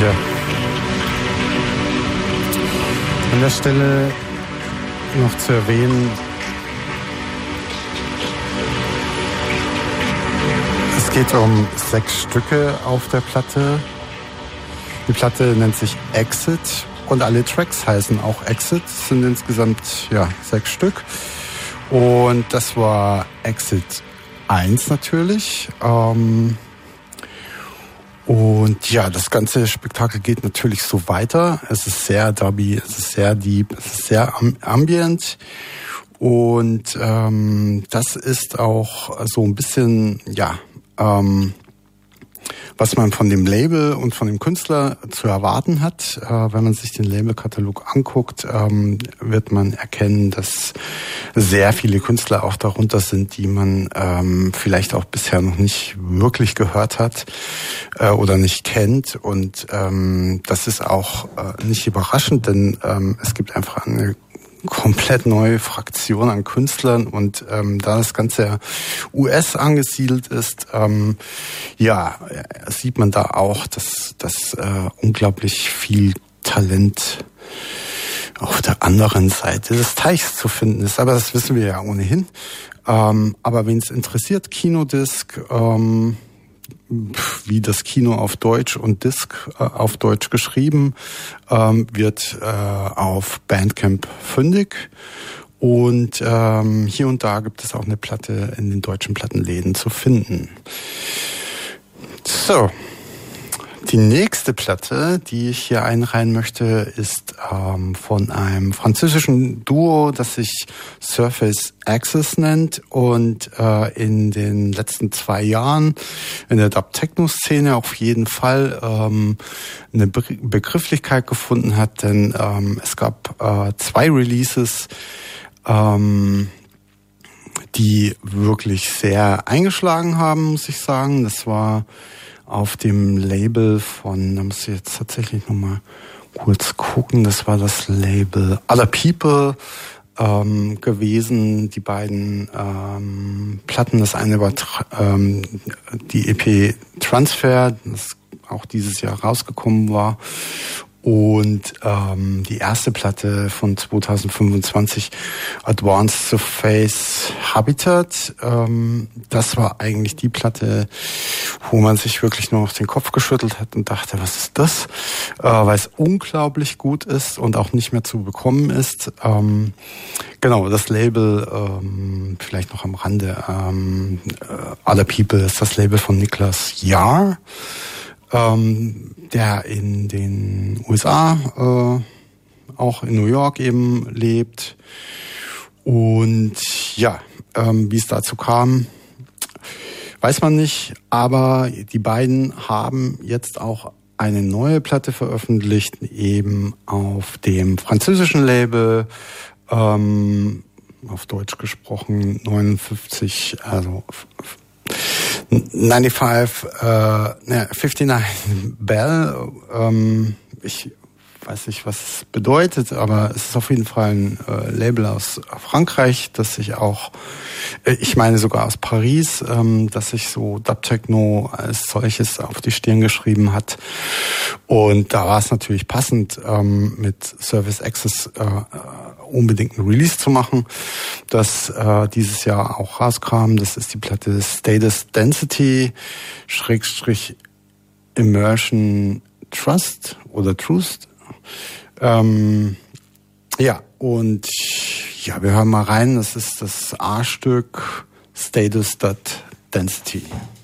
Passenger. An der Stelle noch zu erwähnen, es geht um 6 Stücke auf der Platte. Die Platte nennt sich Exit und alle Tracks heißen auch Exit. Es sind insgesamt 6 Stück. Und das war Exit 1 natürlich. Und ja, das ganze Spektakel geht natürlich so weiter. Es ist sehr dubby, es ist sehr deep, es ist sehr ambient. Und das ist auch so ein bisschen, was man von dem Label und von dem Künstler zu erwarten hat. Wenn man sich den Labelkatalog anguckt, wird man erkennen, dass sehr viele Künstler auch darunter sind, die man vielleicht auch bisher noch nicht wirklich gehört hat oder nicht kennt. Und das ist auch nicht überraschend, denn es gibt einfach eine komplett neue Fraktion an Künstlern und da das Ganze US angesiedelt ist, sieht man da auch, dass unglaublich viel Talent auf der anderen Seite des Teichs zu finden ist. Aber das wissen wir ja ohnehin. Aber wen es interessiert, Kinodisc, wie das Kino auf Deutsch und Disc auf Deutsch geschrieben, wird auf Bandcamp fündig. Und hier und da gibt es auch eine Platte in den deutschen Plattenläden zu finden. So, die nächste Platte, die ich hier einreihen möchte, ist von einem französischen Duo, das sich Surface Access nennt und in den letzten 2 Jahren in der Dub-Techno-Szene auf jeden Fall eine Begrifflichkeit gefunden hat, denn es gab 2 Releases, die wirklich sehr eingeschlagen haben, muss ich sagen. Das war auf dem Label von, da muss ich jetzt tatsächlich nochmal kurz gucken, das war das Label Other People gewesen. Die beiden Platten, das eine war die EP Transfer, das auch dieses Jahr rausgekommen war. Und die erste Platte von 2025, Advanced Surface Habitat, das war eigentlich die Platte, wo man sich wirklich nur auf den Kopf geschüttelt hat und dachte, was ist das? Weil es unglaublich gut ist und auch nicht mehr zu bekommen ist. Genau, das Label, vielleicht noch am Rande, Other People ist das Label von Niklas Jahr, der in den USA, auch in New York eben lebt. Und ja, wie es dazu kam, weiß man nicht. Aber die beiden haben jetzt auch eine neue Platte veröffentlicht, eben auf dem französischen Label, auf Deutsch gesprochen, 59 Bell, ich weiß nicht, was es bedeutet, aber es ist auf jeden Fall ein Label aus Frankreich, das sich auch, ich meine sogar aus Paris, das sich so Dub-Techno als solches auf die Stirn geschrieben hat. Und da war es natürlich passend, mit Surface Access unbedingt einen Release zu machen, das dieses Jahr auch rauskam. Das ist die Platte Status Density / Immersion Trust oder Truth. Und wir hören mal rein. Das ist das A-Stück Status Density.